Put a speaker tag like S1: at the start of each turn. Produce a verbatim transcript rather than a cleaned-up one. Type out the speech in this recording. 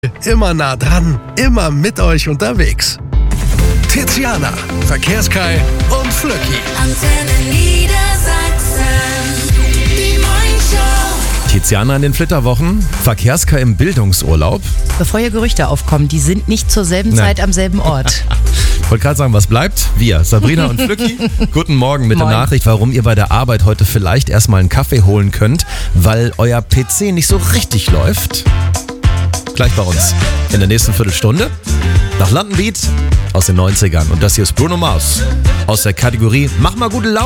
S1: Immer nah dran, immer mit euch unterwegs. Tiziana, Verkehrskai und Flöcki.
S2: Antenne Niedersachsen, die Morningshow.
S3: Tiziana in den Flitterwochen, Verkehrskai im Bildungsurlaub.
S4: Bevor hier Gerüchte aufkommen, die sind nicht zur selben Zeit am selben Ort.
S3: Ich wollte gerade sagen, was bleibt? Wir, Sabrina und Flöcki. Guten Morgen mit
S4: Moin.
S3: der Nachricht, warum ihr bei der Arbeit heute vielleicht erstmal einen Kaffee holen könnt, weil euer P C nicht so richtig läuft. Gleich bei uns in der nächsten Viertelstunde. Nach London Beat aus den neunzigern. Und das hier ist Bruno Mars aus der Kategorie Mach mal gute Laune.